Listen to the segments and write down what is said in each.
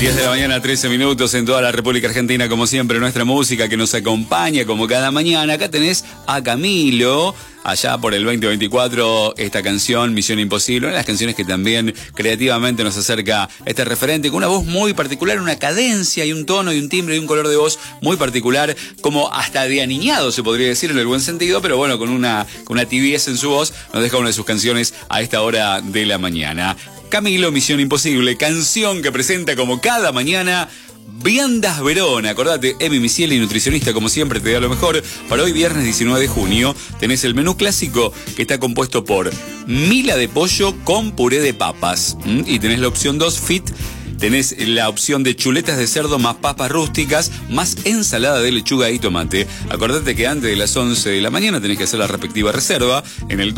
10 de la mañana, 13 minutos en toda la República Argentina, como siempre, nuestra música que nos acompaña como cada mañana. Acá tenés a Camilo, allá por el 2024, esta canción, Misión Imposible, una de las canciones que también creativamente nos acerca este referente, con una voz muy particular, una cadencia y un tono y un timbre y un color de voz muy particular, como hasta de aniñado se podría decir en el buen sentido, pero bueno, con una tibieza en su voz, nos deja una de sus canciones a esta hora de la mañana. Camilo, Misión Imposible, canción que presenta como cada mañana Viandas Verona. Acordate, Emi Misieli, nutricionista, como siempre, te da lo mejor. Para hoy, viernes 19 de junio, tenés el menú clásico que está compuesto por mila de pollo con puré de papas. Y tenés la opción 2, fit. Tenés la opción de chuletas de cerdo más papas rústicas, más ensalada de lechuga y tomate. Acordate que antes de las 11 de la mañana tenés que hacer la respectiva reserva en el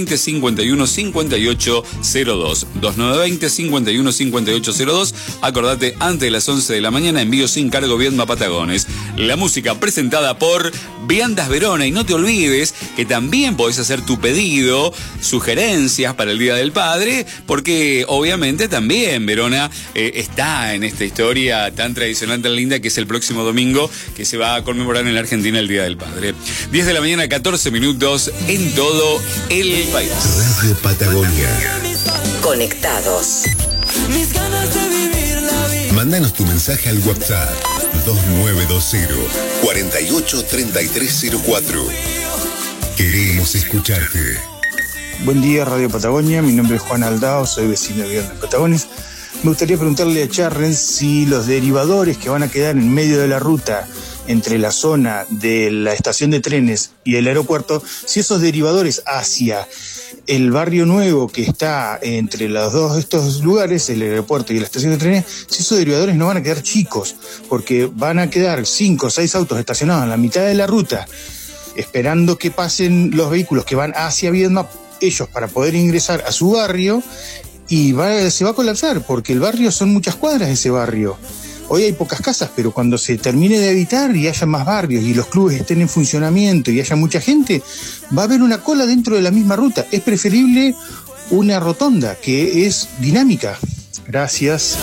2920-515802. 2920-515802. Acordate, antes de las 11 de la mañana, envío sin cargo Viedma Patagones. La música presentada por Viandas Verona. Y no te olvides que también podés hacer tu pedido, sugerencias para el Día del Padre, porque obviamente también Verona está en esta historia tan tradicional, tan linda, que es el próximo domingo, que se va a conmemorar en la Argentina el Día del Padre. 10 de la mañana, 14 minutos en todo el país. Radio Patagonia. Conectados. Mándanos tu mensaje al WhatsApp 2920-483304. Queremos escucharte. Buen día, Radio Patagonia. Mi nombre es Juan Aldao, soy vecino de Viernes Patagones. Me gustaría preguntarle a Charren si los derivadores que van a quedar en medio de la ruta entre la zona de la estación de trenes y el aeropuerto, si esos derivadores hacia el barrio nuevo que está entre los dos estos lugares, el aeropuerto y la estación de trenes, si esos derivadores no van a quedar chicos, porque van a quedar 5 o 6 autos estacionados en la mitad de la ruta, esperando que pasen los vehículos que van hacia Viedma, ellos para poder ingresar a su barrio, y se va a colapsar, porque el barrio son muchas cuadras, ese barrio. Hoy hay pocas casas, pero cuando se termine de habitar y haya más barrios y los clubes estén en funcionamiento y haya mucha gente, va a haber una cola dentro de la misma ruta. Es preferible una rotonda que es dinámica. Gracias.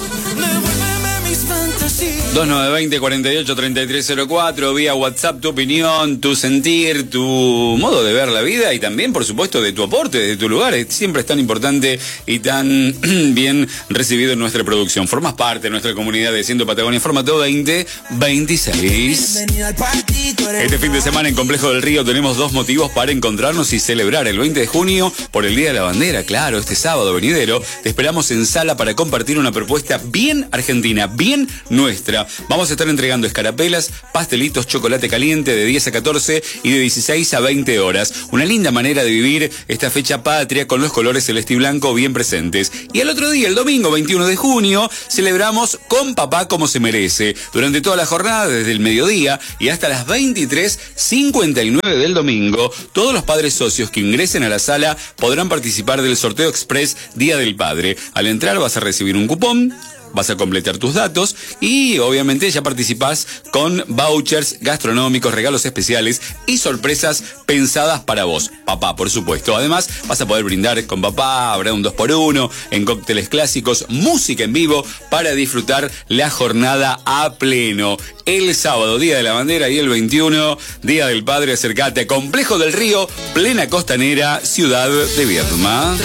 2920-483304, vía WhatsApp, tu opinión, tu sentir, tu modo de ver la vida y también, por supuesto, de tu aporte, de tu lugar. Siempre es tan importante y tan bien recibido en nuestra producción. Formas parte de nuestra comunidad de Siendo Patagonia Formato 2026. Este fin de semana en Complejo del Río tenemos 2 motivos para encontrarnos y celebrar el 20 de junio por el Día de la Bandera. Claro, este sábado venidero te esperamos en Sala para compartir una propuesta bien argentina, bien nuestra. Vamos a estar entregando escarapelas, pastelitos, chocolate caliente de 10 a 14 y de 16 a 20 horas. Una linda manera de vivir esta fecha patria con los colores celeste y blanco bien presentes. Y el otro día, el domingo 21 de junio, celebramos con papá como se merece. Durante toda la jornada, desde el mediodía y hasta las 23:59 del domingo, todos los padres socios que ingresen a la sala podrán participar del sorteo express Día del Padre. Al entrar vas a recibir un cupón, vas a completar tus datos y obviamente ya participás con vouchers gastronómicos, regalos especiales y sorpresas pensadas para vos, papá, por supuesto. Además, vas a poder brindar con papá, habrá un 2x1 en cócteles clásicos, música en vivo para disfrutar la jornada a pleno. El sábado, Día de la Bandera, y el 21, Día del Padre, acércate a Complejo del Río, plena costanera, ciudad de Viedma.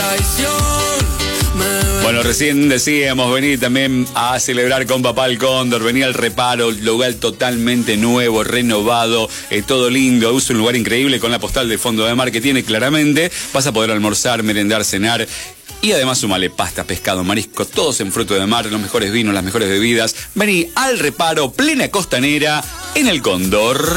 Bueno, recién decíamos, venir también a celebrar con Papá el Cóndor, venir al Reparo, lugar totalmente nuevo, renovado, todo lindo, es un lugar increíble con la postal de fondo de mar que tiene claramente. Vas a poder almorzar, merendar, cenar. Y además sumale pasta, pescado, marisco, todos en fruto de mar, los mejores vinos, las mejores bebidas. Vení al Reparo, plena costanera, en el Cóndor.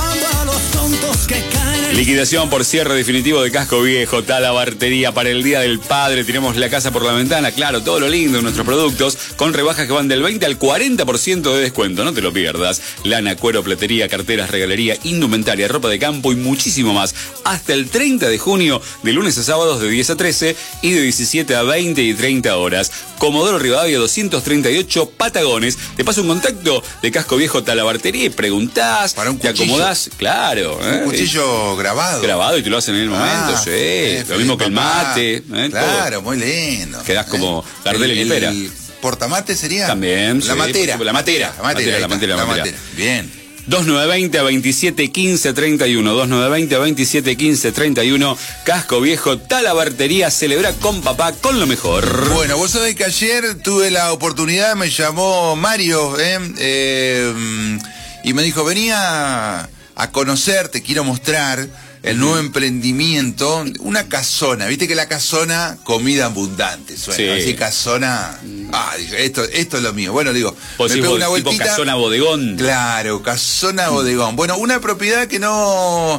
Liquidación por cierre definitivo de Casco Viejo, Talabartería. Para el Día del Padre tiremos la casa por la ventana, claro, todo lo lindo de nuestros productos, con rebajas que van del 20 al 40% de descuento, no te lo pierdas. Lana, cuero, platería, carteras, regalería, indumentaria, ropa de campo y muchísimo más. Hasta el 30 de junio, de lunes a sábados de 10 a 13 y de 17 a 20 y 30 horas. Comodoro Rivadavia 238, Patagones. Te paso un contacto de Casco Viejo Talabartería y preguntás, para un te cuchillo. acomodás, claro. Un cuchillo grabado Y te lo hacen en el momento, sí. Lo mismo que el mate. Claro, todo. Muy lindo. Quedás como Gardel y Lipera. portamate sería. También. La sí, matera. La matera. La matera. Bien. 2920 a 2715 31. 2920 a 2715 31. Casco Viejo, Talabartería. Celebra con papá con lo mejor. Bueno, vos sabés que ayer tuve la oportunidad, me llamó Mario, y me dijo, venía a conocer, te quiero mostrar el nuevo emprendimiento, una casona. Viste que la casona, comida abundante, suena. Sí. Así casona, dije, esto es lo mío. Bueno, digo, me pego una vueltita. Tipo casona bodegón. Claro, casona bodegón. Bueno, una propiedad que no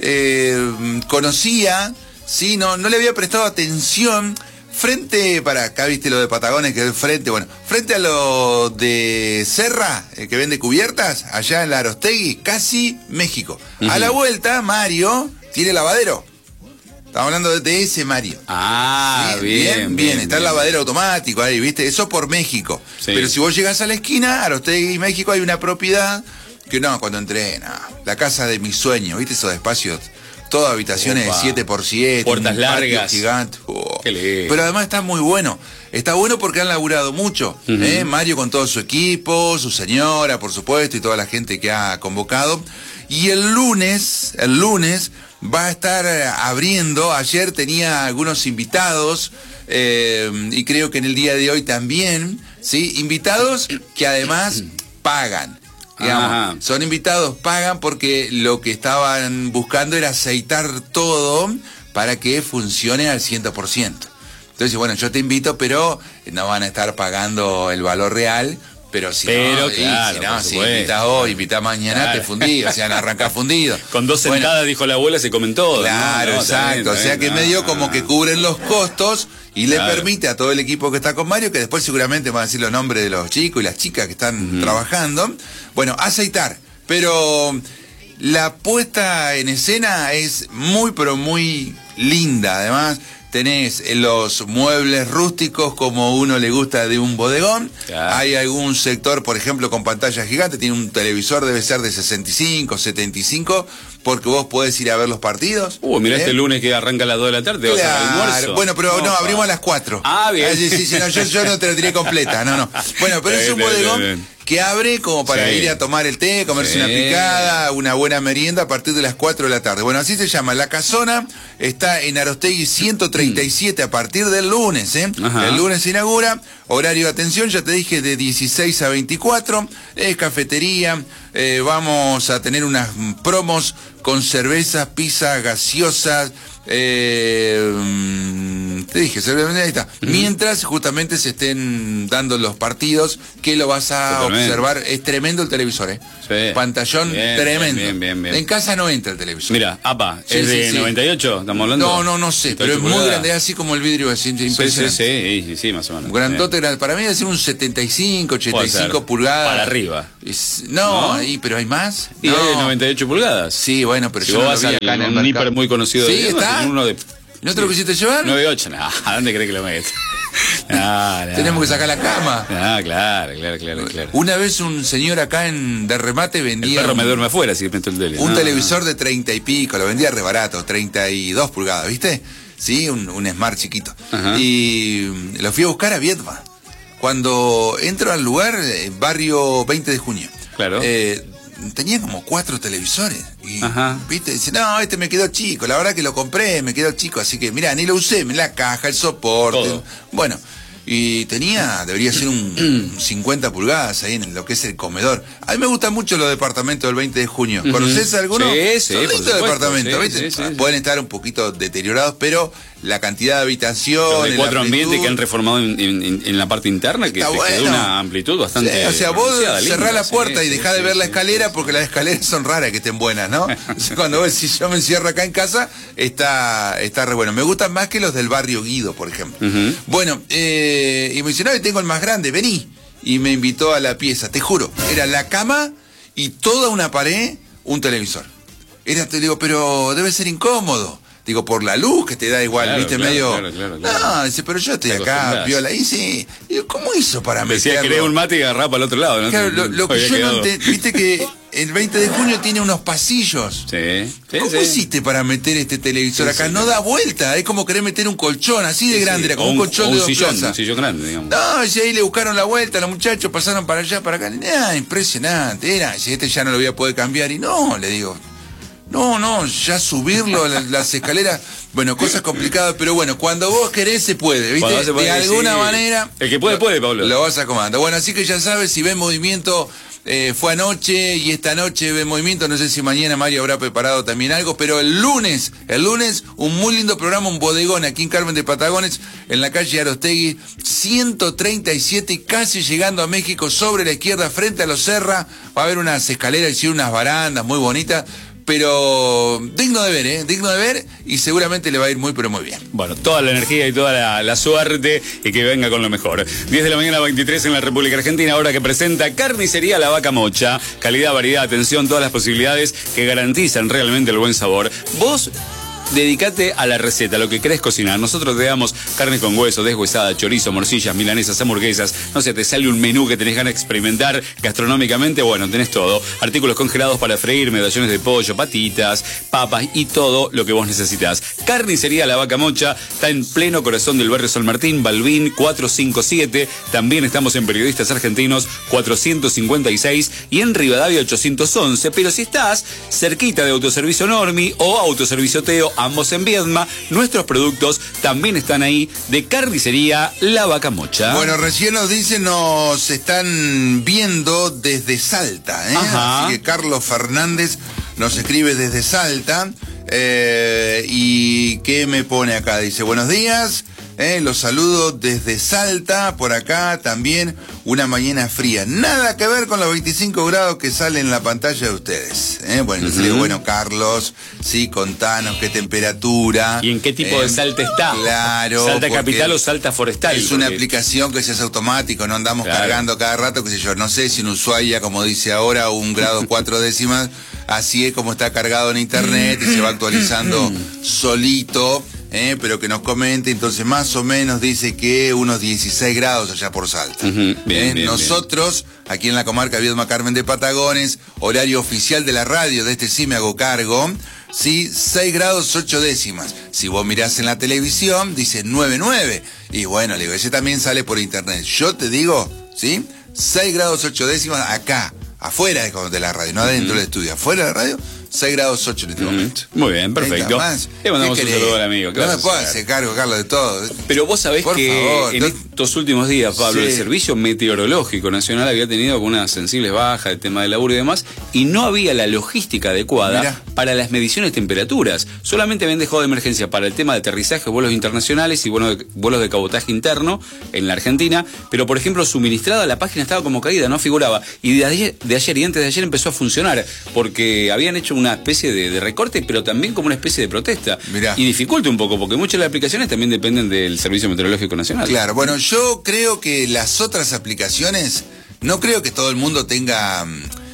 conocía, sí, no le había prestado atención. Frente, para acá viste lo de Patagones, que es frente, bueno, frente a lo de Serra, que vende cubiertas, allá en la Arostegui, casi México. A la vuelta, Mario tiene lavadero. Estamos hablando de ese Mario. Ah, bien. Está el lavadero automático ahí, viste, eso por México. Sí. Pero si vos llegás a la esquina, Arostegui, México, hay una propiedad que cuando entré, la casa de mis sueños, viste esos espacios. Todas habitaciones de 7x7. Puertas largas. Gigante. Pero además está muy bueno. Está bueno porque han laburado mucho. Mario con todo su equipo, su señora, por supuesto, y toda la gente que ha convocado. Y el lunes va a estar abriendo. Ayer tenía algunos invitados, y creo que en el día de hoy también, ¿sí? Invitados que además pagan. Digamos, son invitados, pagan porque lo que estaban buscando era aceitar todo para que funcione al 100%. Entonces, bueno, yo te invito, pero no van a estar pagando el valor real. Pero si invitás hoy, invitás mañana, te fundí, o sea, arrancás fundido. Con 2 sentadas, dijo la abuela, se comen todo. Claro, exacto. O sea que medio como que cubren los costos y le permite a todo el equipo que está con Mario, que después seguramente van a decir los nombres de los chicos y las chicas que están trabajando. Bueno, aceitar. Pero la puesta en escena es muy, pero muy linda. Además, tenés los muebles rústicos como uno le gusta de un bodegón. Claro. Hay algún sector, por ejemplo, con pantalla gigante, tiene un televisor, debe ser de 65, 75, porque vos podés ir a ver los partidos. Mirá este lunes que arranca a las 2 de la tarde, vas a almuerzo. Bueno, pero abrimos a las 4. Bien. Sí, no, yo no te lo tiré completa, no. Bueno, pero es un bodegón que abre como para ir a tomar el té, comerse una picada, una buena merienda a partir de las 4 de la tarde. Bueno, así se llama. La Casona está en Arostegui 137 a partir del lunes, El lunes se inaugura. Horario de atención, ya te dije, de 16 a 24. Es cafetería. Vamos a tener unas promos con cervezas, pizza, gaseosas. Te dije, ahí está. Mientras justamente se estén dando los partidos, que lo vas a observar. Es tremendo el televisor, Sí. Pantallón tremendo. Bien. En casa no entra el televisor. Mira, ¿es de 98? ¿Estamos hablando? No sé, pero es muy grande, así como el vidrio, es impresionante. Sí, más o menos. Grandote, para mí debe ser un 75, 85 pulgadas. Para arriba. ¿No? Pero hay más. Y hay de 98 pulgadas. Sí, bueno, pero si yo vos no vas lo vi acá en el mercado. hiper muy conocido. Sí, está. Uno de... ¿No te lo quisiste llevar? 98, ¿a dónde crees que lo metes? Tenemos que sacar la cama. Claro. Una vez un señor acá de remate vendía... El perro me duerme afuera, si meto el tele. Un televisor de 30 y pico, lo vendía re barato, 32 pulgadas, ¿viste? Sí, un Smart chiquito. Y lo fui a buscar a Viedma. Cuando entro al lugar, barrio 20 de junio. Claro. Tenía como 4 televisores. Y, ¿viste? Dice, no, este me quedó chico. La verdad que lo compré, me quedó chico. Así que, mirá, ni lo usé. La caja, el soporte. Todo. Bueno, y debería ser un 50 pulgadas ahí en lo que es el comedor. A mí me gusta mucho los departamentos del 20 de junio. ¿Conocés alguno? Sí, son lindos departamentos, ¿viste? Sí. Pueden estar un poquito deteriorados, pero la cantidad de habitación, los de 4 ambientes que han reformado en la parte interna, que te quedó una amplitud bastante. Sí, o sea, vos cerrás la puerta y dejás de ver la escalera, sí. Porque las escaleras son raras que estén buenas, ¿no? O sea, cuando vos decís, yo me encierro acá en casa, está re bueno. Me gustan más que los del barrio Guido, por ejemplo. Bueno, y me dice, no, tengo el más grande, vení. Y me invitó a la pieza, te juro, era la cama y toda una pared, un televisor. Te digo, pero debe ser incómodo. Digo, por la luz que te da igual, claro, ¿viste? Claro, medio. Claro. No, dice, pero yo estoy acá, viola. Y sí, digo, ¿cómo hizo para meterlo? Decía que era un mate y agarraba para el otro lado, ¿no? Claro, lo que yo no entendí, viste que el 20 de junio tiene unos pasillos. ¿Cómo hiciste para meter este televisor acá? No da vuelta, es como querer meter un colchón, así de grande, era como un colchón de 2 plazas. Un sillón grande, digamos. No, y ahí le buscaron la vuelta, los muchachos pasaron para allá, para acá. Impresionante, si este ya no lo voy a poder cambiar. Y no, le digo, no, ya subirlo, las escaleras, bueno, cosas complicadas, pero bueno, cuando vos querés se puede, ¿viste? De alguna manera. El que puede, Pablo. Lo vas acomodando. Bueno, así que ya sabes, si ven movimiento, fue anoche y esta noche ven movimiento, no sé si mañana Mario habrá preparado también algo, pero el lunes, un muy lindo programa, un bodegón aquí en Carmen de Patagones, en la calle Arostegui, 137 y casi llegando a México, sobre la izquierda, frente a los Serra, va a haber unas escaleras y unas barandas muy bonitas. Pero digno de ver, y seguramente le va a ir muy, pero muy bien. Bueno, toda la energía y toda la suerte y que venga con lo mejor. 10 de la mañana, 23 en la República Argentina, ahora que presenta Carnicería La Vaca Mocha. Calidad, variedad, atención, todas las posibilidades que garantizan realmente el buen sabor. Vos dedícate a la receta, lo que querés cocinar. Nosotros te damos carne con hueso, deshuesada, chorizo, morcillas, milanesas, hamburguesas. No sé, te sale un menú que tenés ganas de experimentar gastronómicamente. Bueno, tenés todo. Artículos congelados para freír, medallones de pollo, patitas, papas y todo lo que vos necesitas. Carnicería La Vaca Mocha está en pleno corazón del barrio San Martín, Balbín 457. También estamos en Periodistas Argentinos 456 y en Rivadavia 811. Pero si estás cerquita de Autoservicio Normi o Autoservicio Teo, ambos en Viedma, nuestros productos también están ahí de Carnicería La Vaca Mocha. Bueno, recién nos dicen, nos están viendo desde Salta, Así que Carlos Fernández nos escribe desde Salta, y ¿qué me pone acá? Dice, buenos días, los saludo desde Salta, por acá también una mañana fría, nada que ver con los 25 grados que salen en la pantalla de ustedes. Bueno, les digo, bueno, Carlos, sí, contanos qué temperatura. ¿Y en qué tipo de Salta está? Claro. ¿Salta Capital o Salta Forestal? Es una aplicación que se hace automático, no andamos cargando cada rato, qué sé yo, no sé si en Ushuaia, como dice ahora, 1 grado 4 décimas, así es como está cargado en internet y se va actualizando solito. Pero que nos comente, entonces más o menos dice que unos 16 grados allá por Salta. Bien, nosotros, aquí en la comarca Viedma Carmen de Patagones, horario oficial de la radio, de este sí me hago cargo, ¿sí? 6 grados 8 décimas. Si vos mirás en la televisión, dice 9,9. Y bueno, le digo, ese también sale por internet. Yo te digo, ¿sí? 6 grados 8 décimas acá, afuera de la radio, no adentro del estudio, afuera de la radio. 6 grados 8 en este momento. Muy bien, perfecto. Le mandamos un saludo al amigo. No me puedo hacer cargo, Carlos, de todo. Pero vos sabés que favor, en estos últimos días, Pablo, el Servicio Meteorológico Nacional había tenido algunas sensibles bajas, el tema del laburo y demás, y no había la logística adecuada para las mediciones de temperaturas. Solamente habían dejado de emergencia para el tema de aterrizaje, vuelos internacionales y vuelos de cabotaje interno en la Argentina, pero por ejemplo suministrada la página estaba como caída, no figuraba. Y de ayer y antes de ayer empezó a funcionar, porque habían hecho una especie de recorte, pero también como una especie de protesta. Mirá. Y dificulta un poco, porque muchas de las aplicaciones también dependen del Servicio Meteorológico Nacional. Claro, bueno, yo creo que las otras aplicaciones, no creo que todo el mundo tenga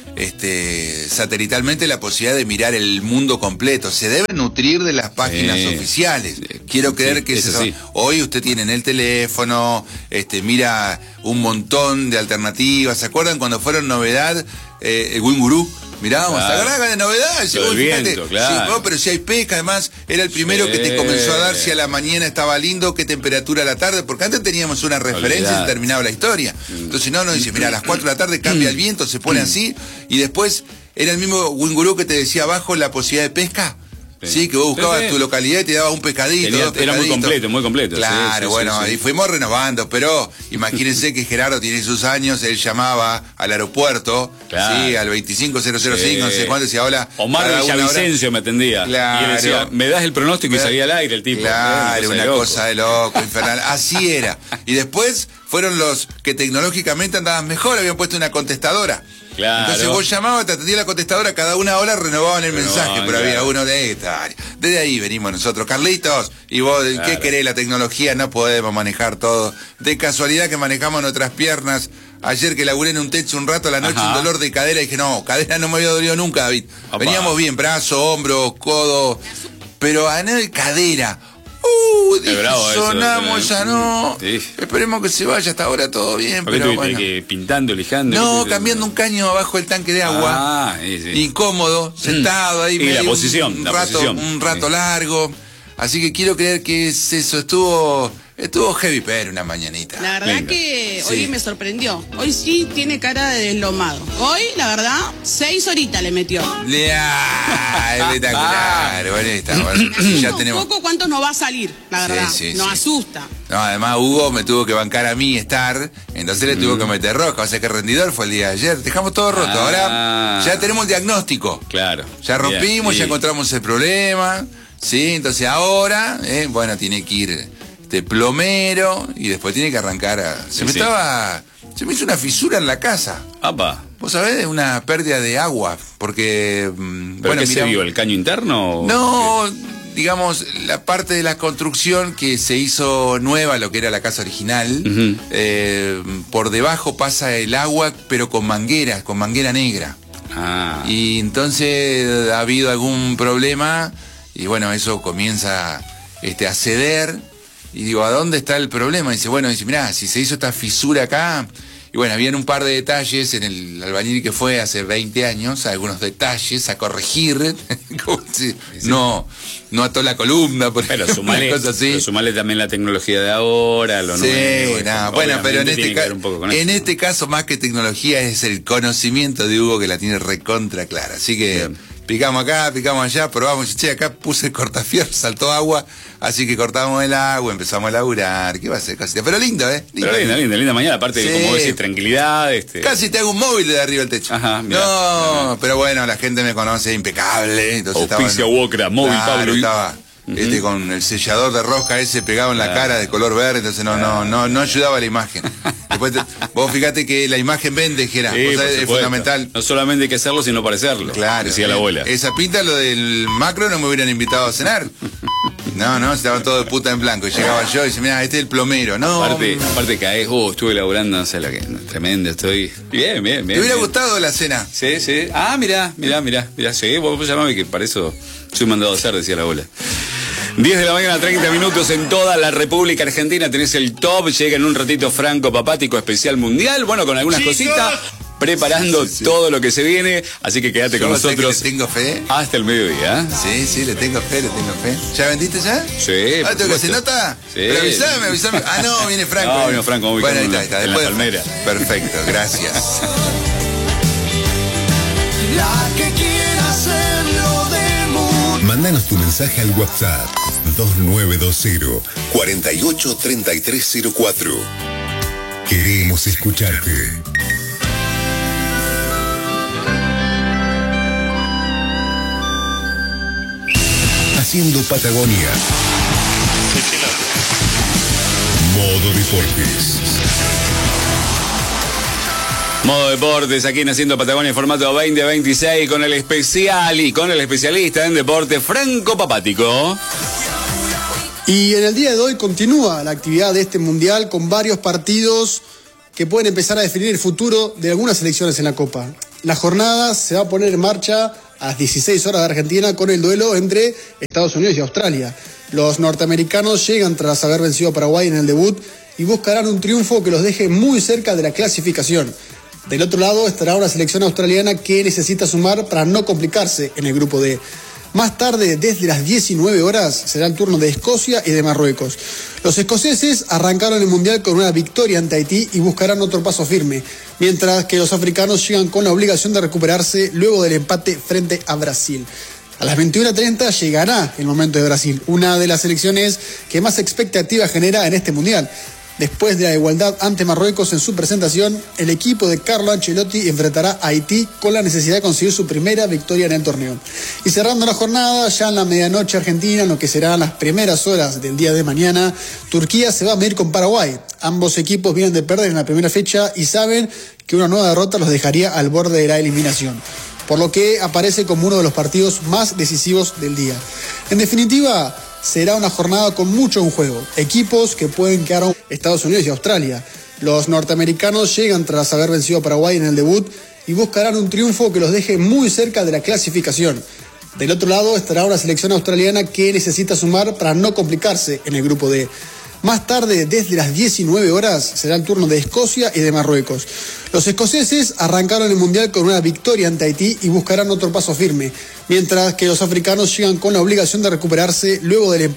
satelitalmente la posibilidad de mirar el mundo completo. Se deben nutrir de las páginas oficiales. Quiero creer que hoy usted tiene en el teléfono, mira un montón de alternativas. ¿Se acuerdan cuando fueron novedad el Winguru? Miramos, ¿te de novedad? El viento, claro. Sí, pero si hay pesca, además, era el primero que te comenzó a dar si a la mañana estaba lindo, qué temperatura a la tarde, porque antes teníamos una referencia y terminaba la historia. Entonces no dice, mira, a las 4 de la tarde cambia el viento, se pone así, y después era el mismo Winguru que te decía abajo la posibilidad de pesca. Sí, que vos buscabas tu localidad y te daba un pescadito. Era muy completo. Claro, y fuimos renovando, pero imagínense que Gerardo tiene sus años, él llamaba al aeropuerto, al 25005, no sé cuánto, decía hola. Omar Villavicencio me atendía. Claro. Y él decía, me das el pronóstico y salía al aire el tipo. Claro, una cosa de loco, infernal. Así era. Y después fueron los que tecnológicamente andaban mejor, habían puesto una contestadora. Claro. Entonces vos llamabas, te atendía la contestadora, cada 1 hora renovaban el mensaje, pero había uno de esta área. Desde ahí venimos nosotros. Carlitos, y vos, ¿qué querés? La tecnología, no podemos manejar todo. De casualidad que manejamos nuestras piernas. Ayer que laburé en un techo un rato a la noche, un dolor de cadera, y dije, no, cadera no me había dolido nunca, David. Veníamos bien, brazo, hombro, codo, pero a nadie cadera. Dije, sonamos, ya no. Sí. Esperemos que se vaya, hasta ahora todo bien. ¿Por qué Pero tuviste bueno. que pintando, lijando? No, cambiando un caño abajo del tanque de agua. Sí. Incómodo, sentado ahí. Y la medio posición, un rato largo. Así que quiero creer que es eso. Estuvo heavy, pero una mañanita. La verdad Venga. que Sí. hoy me sorprendió. Hoy sí tiene cara de deslomado. Hoy, la verdad, 6 horitas le metió. Espectacular. Bueno, ahí está. Bueno, ya tenemos. Poco cuánto nos va a salir, la Sí, verdad. sí, nos sí. asusta. No, además Hugo me tuvo que bancar a mí estar, entonces le tuvo que meter roja. O sea que rendidor fue el día de ayer. Dejamos todo roto. Ahora ya tenemos el diagnóstico. Claro. Ya rompimos, ya Bien. encontramos el problema. Sí, entonces ahora, bueno, tiene que ir plomero y después tiene que arrancar a. Se me hizo una fisura en la casa. Apa. Vos sabés, una pérdida de agua, porque ¿Pero qué se vio? ¿El caño interno? No, digamos, la parte de la construcción que se hizo nueva, lo que era la casa original, por debajo pasa el agua, pero con manguera negra. Ah. Y entonces ha habido algún problema y bueno, eso comienza a ceder. Y digo, ¿a dónde está el problema? Y dice, mirá, si se hizo esta fisura acá. Y bueno, habían un par de detalles en el albañil que fue hace 20 años, algunos detalles a corregir. Como si no ató la columna, por Pero ejemplo, sumale, una cosa así. pero sumale también la tecnología de ahora, lo Sí, nuevo. nada, bueno, pero en eso. este caso más que tecnología es el conocimiento de Hugo que la tiene recontra clara. Así que Bien. picamos acá, picamos allá, probamos, che, acá puse el cortafierro, saltó agua, así que cortamos el agua, empezamos a laburar, ¿qué va a ser? Cosita? Pero lindo, Pero linda mañana, aparte de, Sí. como decís, tranquilidad. Casi te hago un móvil de arriba del techo. Ajá, mirá. No, pero bueno, la gente me conoce impecable. Entonces Auspicia Wokra, móvil Pablo. Estaba con el sellador de rosca ese pegado en la cara de color verde, entonces no ayudaba a la imagen. Después vos fíjate que la imagen vende, Gera. Sí, Vos sabés, por es supuesto. fundamental. No solamente hay que hacerlo, sino parecerlo. Claro. Decía la abuela. Esa pinta, lo del macro, no me hubieran invitado a cenar. No, estaban todos de puta en blanco. Y llegaba yo y dice, mira, este es el plomero. No. Aparte caes, estuve laburando, no sé lo que, tremendo, estoy. Bien. ¿Te hubiera gustado la cena? Sí. Ah, mirá. Sí, vos llamame que para eso soy mandado a hacer, decía la abuela. 10 de la mañana, 30 minutos en toda la República Argentina. Tenés el top, llega en un ratito Franco Papático especial mundial. Bueno, con algunas cositas, preparando todo lo que se viene. Así que quédate con Yo sé que nosotros le tengo fe. hasta el mediodía. Sí, le tengo fe. ¿Ya vendiste ya? Sí. Ah, ¿tengo que se nota? Sí. Pero avísame. Ah, no, viene Franco. No, vino Franco, muy bueno, ahí con está. en la Después, palmera. Perfecto, gracias. La que quiera hacerlo de mundo. Mándanos tu mensaje al WhatsApp 2920 48 3304. Queremos escucharte. Haciendo Patagonia. Modo Deportes. Modo Deportes, aquí en Haciendo Patagonia en formato 2026 con el especial y con el especialista en deporte Franco Papático. Y en el día de hoy continúa la actividad de este mundial con varios partidos que pueden empezar a definir el futuro de algunas selecciones en la Copa. La jornada se va a poner en marcha a las 16 horas de Argentina con el duelo entre Estados Unidos y Australia. Los norteamericanos llegan tras haber vencido a Paraguay en el debut y buscarán un triunfo que los deje muy cerca de la clasificación. Del otro lado estará una selección australiana que necesita sumar para no complicarse en el grupo D. Más tarde, desde las 19 horas, será el turno de Escocia y de Marruecos. Los escoceses arrancaron el Mundial con una victoria ante Haití y buscarán otro paso firme, mientras que los africanos llegan con la obligación de recuperarse luego del empate frente a Brasil. A las 21:30 llegará el momento de Brasil, una de las selecciones que más expectativa genera en este Mundial. Después de la igualdad ante Marruecos en su presentación, el equipo de Carlo Ancelotti enfrentará a Haití con la necesidad de conseguir su primera victoria en el torneo. Y cerrando la jornada, ya en la medianoche argentina, en lo que serán las primeras horas del día de mañana, Turquía se va a medir con Paraguay. Ambos equipos vienen de perder en la primera fecha y saben que una nueva derrota los dejaría al borde de la eliminación, por lo que aparece como uno de los partidos más decisivos del día. En definitiva, será una jornada con mucho en juego. Equipos que pueden quedar a Estados Unidos y Australia. Los norteamericanos llegan tras haber vencido a Paraguay en el debut y buscarán un triunfo que los deje muy cerca de la clasificación. Del otro lado estará una selección australiana que necesita sumar para no complicarse en el grupo D. Más tarde, desde las 19 horas, será el turno de Escocia y de Marruecos. Los escoceses arrancaron el Mundial con una victoria ante Haití y buscarán otro paso firme, mientras que los africanos llegan con la obligación de recuperarse luego del